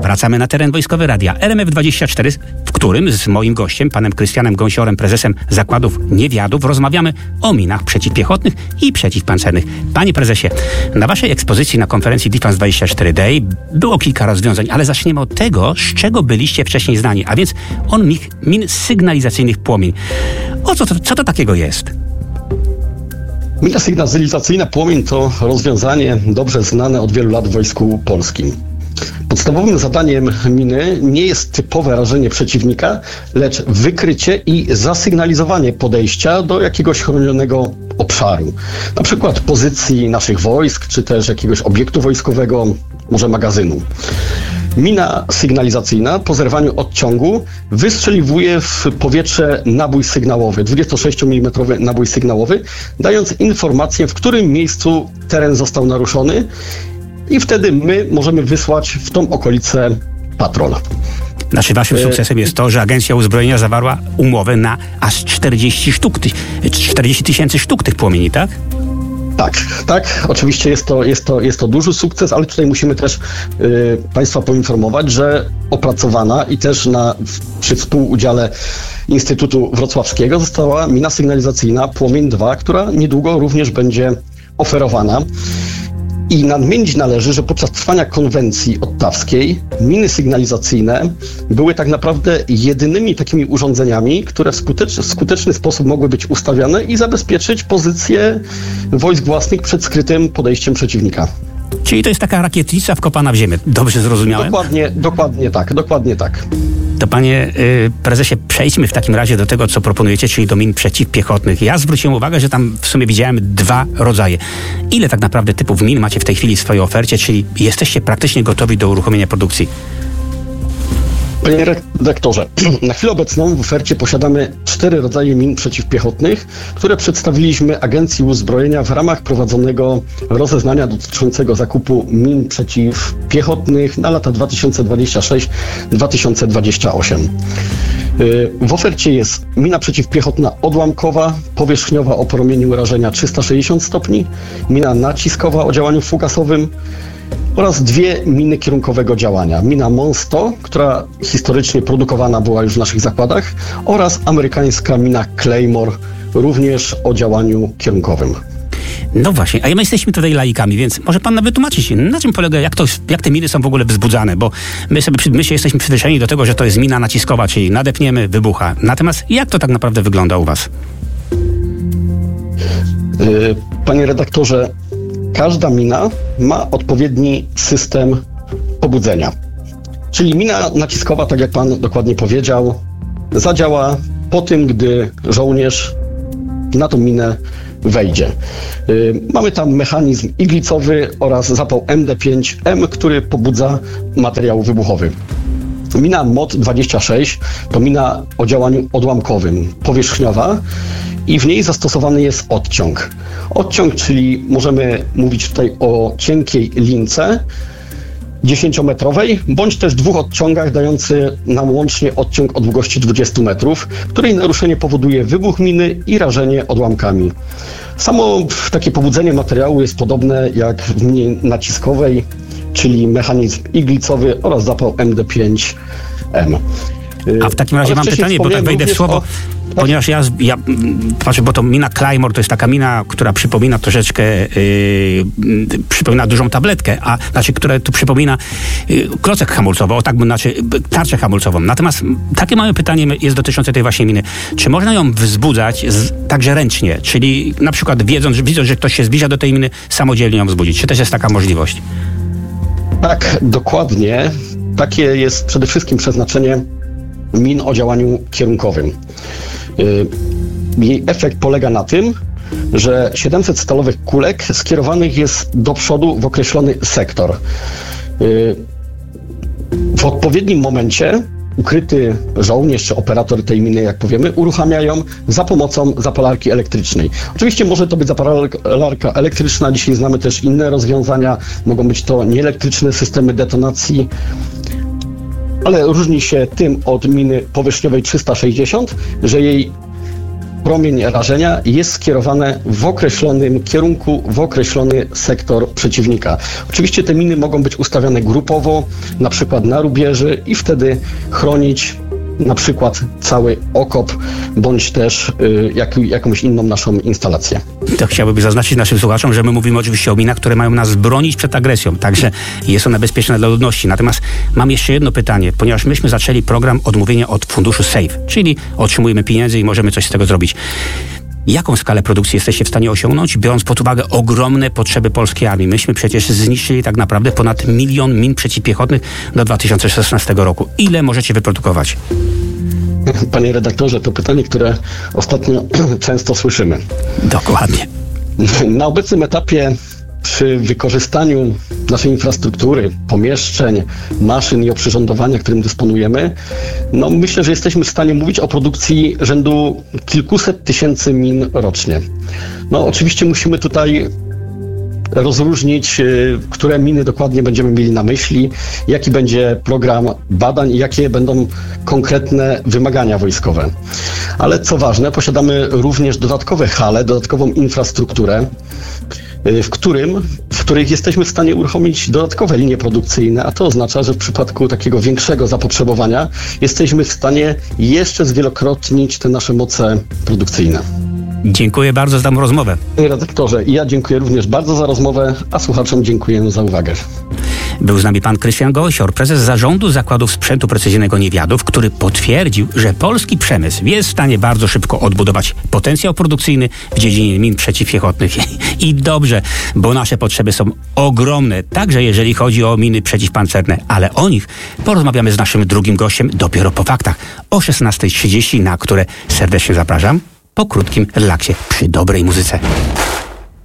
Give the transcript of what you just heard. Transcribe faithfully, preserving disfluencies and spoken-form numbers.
Wracamy na teren Wojskowy Radia R M F dwadzieścia cztery, w którym z moim gościem, panem Krystianem Gąsiorem, prezesem Zakładów Niewiadów, rozmawiamy o minach przeciwpiechotnych i przeciwpancernych. Panie prezesie, na waszej ekspozycji na konferencji Defense dwadzieścia cztery Day było kilka rozwiązań, ale zaczniemy od tego, z czego byliście wcześniej znani, a więc on min, min sygnalizacyjnych płomień. O co to, co to takiego jest? Mina sygnalizacyjna płomień to rozwiązanie dobrze znane od wielu lat w Wojsku Polskim. Podstawowym zadaniem miny nie jest typowe rażenie przeciwnika, lecz wykrycie i zasygnalizowanie podejścia do jakiegoś chronionego obszaru. Na przykład pozycji naszych wojsk, czy też jakiegoś obiektu wojskowego, może magazynu. Mina sygnalizacyjna po zerwaniu odciągu wystrzeliwuje w powietrze nabój sygnałowy, dwudziestosześciomilimetrowy nabój sygnałowy, dając informację, w którym miejscu teren został naruszony, i wtedy my możemy wysłać w tą okolicę patrol. Znaczy waszym sukcesem jest to, że Agencja Uzbrojenia zawarła umowę na aż czterdzieści sztuk, czterdzieści tysięcy sztuk tych płomieni, tak? Tak, tak. Oczywiście jest to, jest to, jest to duży sukces, ale tutaj musimy też y, Państwa poinformować, że opracowana i też na, przy współudziale Instytutu Wrocławskiego została mina sygnalizacyjna Płomień dwa, która niedługo również będzie oferowana. I nadmienić należy, że podczas trwania konwencji ottawskiej miny sygnalizacyjne były tak naprawdę jedynymi takimi urządzeniami, które w skuteczny, w skuteczny sposób mogły być ustawiane i zabezpieczyć pozycję wojsk własnych przed skrytym podejściem przeciwnika. Czyli to jest taka rakietnica wkopana w ziemię. Dobrze zrozumiałem? Dokładnie, dokładnie tak, dokładnie tak. To panie y, prezesie, przejdźmy w takim razie do tego, co proponujecie, czyli do min przeciwpiechotnych. Ja zwróciłem uwagę, że tam w sumie widziałem dwa rodzaje. Ile tak naprawdę typów min macie w tej chwili w swojej ofercie, czyli jesteście praktycznie gotowi do uruchomienia produkcji? Panie redaktorze, na chwilę obecną w ofercie posiadamy cztery rodzaje min przeciwpiechotnych, które przedstawiliśmy Agencji Uzbrojenia w ramach prowadzonego rozeznania dotyczącego zakupu min przeciwpiechotnych na lata dwa tysiące dwudziesty szósty do dwa tysiące dwudziestego ósmego. W ofercie jest mina przeciwpiechotna odłamkowa, powierzchniowa o promieniu rażenia trzysta sześćdziesiąt stopni, mina naciskowa o działaniu fugasowym oraz dwie miny kierunkowego działania. Mina Monsto, która historycznie produkowana była już w naszych zakładach, oraz amerykańska mina Claymore, również o działaniu kierunkowym. No właśnie, a my jesteśmy tutaj laikami, więc może pan nam wytłumaczyć, na czym polega, jak, to, jak te miny są w ogóle wzbudzane, bo my sobie my się jesteśmy przyzwyczajeni do tego, że to jest mina naciskowa, czyli nadepniemy, wybucha. Natomiast jak to tak naprawdę wygląda u was? Panie redaktorze, każda mina ma odpowiedni system pobudzenia. Czyli mina naciskowa, tak jak pan dokładnie powiedział, zadziała po tym, gdy żołnierz na tą minę wejdzie. Mamy tam mechanizm iglicowy oraz zapał M D pięć M, który pobudza materiał wybuchowy. Mina M O D dwadzieścia sześć to mina o działaniu odłamkowym, powierzchniowa, i w niej zastosowany jest odciąg. Odciąg, czyli możemy mówić tutaj o cienkiej lince dziesięciometrowej, bądź też dwóch odciągach dający nam łącznie odciąg o długości dwadzieścia metrów, której naruszenie powoduje wybuch miny i rażenie odłamkami. Samo takie pobudzenie materiału jest podobne jak w minie naciskowej, czyli mechanizm iglicowy oraz zapał M D pięć M. A w takim razie Ale mam pytanie, bo tak wejdę w słowo, o... ponieważ ja, ja patrzę, bo to mina Claymore to jest taka mina, która przypomina troszeczkę, yy, przypomina dużą tabletkę, a znaczy, która tu przypomina yy, klocek hamulcowy, o tak, znaczy tarczę hamulcową. Natomiast takie małe pytanie jest dotyczące tej właśnie miny. Czy można ją wzbudzać z, także ręcznie, czyli na przykład wiedząc, widząc, że ktoś się zbliża do tej miny, samodzielnie ją wzbudzić? Czy też jest taka możliwość? Tak, dokładnie. Takie jest przede wszystkim przeznaczenie min o działaniu kierunkowym. Jej efekt polega na tym, że siedemset stalowych kulek skierowanych jest do przodu w określony sektor. W odpowiednim momencie ukryty żołnierz czy operator tej miny, jak powiemy, uruchamia ją za pomocą zapalarki elektrycznej. Oczywiście może to być zapalarka elektryczna, dzisiaj znamy też inne rozwiązania, mogą być to nieelektryczne systemy detonacji, ale różni się tym od miny powierzchniowej trzysta sześćdziesiąt, że jej promień rażenia jest skierowane w określonym kierunku, w określony sektor przeciwnika. Oczywiście te miny mogą być ustawione grupowo, na przykład na rubieży i wtedy chronić na przykład cały okop, bądź też y, jak, jakąś inną naszą instalację. To chciałbym zaznaczyć naszym słuchaczom, że my mówimy oczywiście o minach, które mają nas bronić przed agresją, także jest ona bezpieczna dla ludności. Natomiast mam jeszcze jedno pytanie, ponieważ myśmy zaczęli program odmówienia od funduszu SAFE, czyli otrzymujemy pieniędzy i możemy coś z tego zrobić. Jaką skalę produkcji jesteście w stanie osiągnąć, biorąc pod uwagę ogromne potrzeby polskiej armii? Myśmy przecież zniszczyli tak naprawdę ponad milion min przeciwpiechotnych do dwa tysiące szesnastego roku. Ile możecie wyprodukować? Panie redaktorze, to pytanie, które ostatnio często słyszymy. Dokładnie. Na obecnym etapie przy wykorzystaniu naszej infrastruktury, pomieszczeń, maszyn i oprzyrządowania, którym dysponujemy, no myślę, że jesteśmy w stanie mówić o produkcji rzędu kilkuset tysięcy min rocznie. No oczywiście musimy tutaj rozróżnić, które miny dokładnie będziemy mieli na myśli, jaki będzie program badań i jakie będą konkretne wymagania wojskowe. Ale co ważne, posiadamy również dodatkowe hale, dodatkową infrastrukturę, w którym, w których jesteśmy w stanie uruchomić dodatkowe linie produkcyjne, a to oznacza, że w przypadku takiego większego zapotrzebowania jesteśmy w stanie jeszcze zwielokrotnić te nasze moce produkcyjne. Dziękuję bardzo za tę rozmowę. Panie redaktorze, i ja dziękuję również bardzo za rozmowę, a słuchaczom dziękuję za uwagę. Był z nami pan Krystian Gołosior, prezes Zarządu Zakładów Sprzętu Precyzyjnego Niewiadów, który potwierdził, że polski przemysł jest w stanie bardzo szybko odbudować potencjał produkcyjny w dziedzinie min przeciwpiechotnych. I dobrze, bo nasze potrzeby są ogromne, także jeżeli chodzi o miny przeciwpancerne, ale o nich porozmawiamy z naszym drugim gościem dopiero po faktach o szesnasta trzydzieści, na które serdecznie zapraszam po krótkim relaksie przy dobrej muzyce.